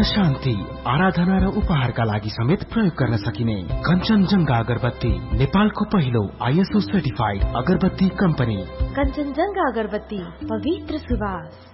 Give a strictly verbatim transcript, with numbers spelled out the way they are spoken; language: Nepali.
शान्ति, आराधना र उपहारका लागि समेत प्रयोग गर्न सकिने कञ्चनजंघा अगरबत्ती, नेपालको पहिलो आइएसओ सर्टिफाइड अगरबत्ती कम्पनी। कञ्चनजंघा अगरबत्ती, पवित्र सुवास।